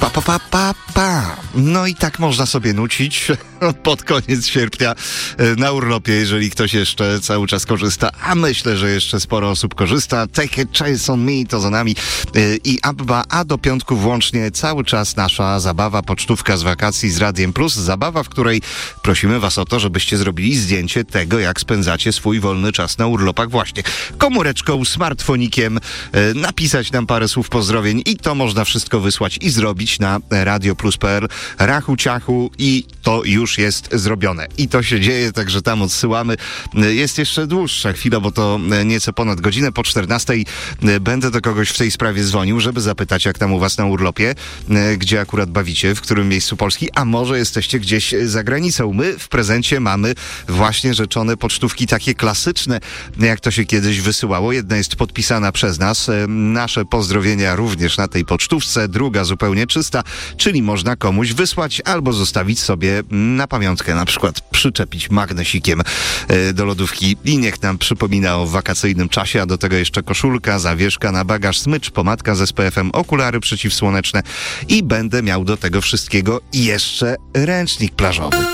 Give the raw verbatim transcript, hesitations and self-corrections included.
Pa, pa, pa, pa, pa. No i tak można sobie nucić pod koniec sierpnia na urlopie, jeżeli ktoś jeszcze cały czas korzysta, a myślę, że jeszcze sporo osób korzysta. Take a chance on me, to za nami i Abba, a do piątku włącznie cały czas nasza zabawa, pocztówka z wakacji z Radiem Plus. Zabawa, w której prosimy was o to, żebyście zrobili zdjęcie tego, jak spędzacie swój wolny czas na urlopach właśnie komóreczką, smartfonikiem, napisać nam parę słów pozdrowień i to można wszystko wysłać i zrobić na radioplus kropka p l, rachu ciachu i to już jest zrobione. I to się dzieje, także tam odsyłamy. Jest jeszcze dłuższa chwila, bo to nieco ponad godzinę po czternastej będę do kogoś w tej sprawie dzwonił, żeby zapytać, jak tam u was na urlopie, gdzie akurat bawicie, w którym miejscu Polski, a może jesteście gdzieś za granicą. My w prezencie mamy właśnie rzeczone pocztówki takie klasyczne, jak to się kiedyś wysyłało. Jedna jest podpisana przez nas, nasze pozdrowienia również na tej pocztówce, druga zupełnie czysta, czyli można komuś wysłać albo zostawić sobie na pamiątkę, na przykład przyczepić magnesikiem do lodówki i niech nam przypomina o wakacyjnym czasie, a do tego jeszcze koszulka, zawieszka na bagaż, smycz, pomadka z S P F-em, okulary przeciwsłoneczne i będę miał do tego wszystkiego jeszcze ręcznik plażowy.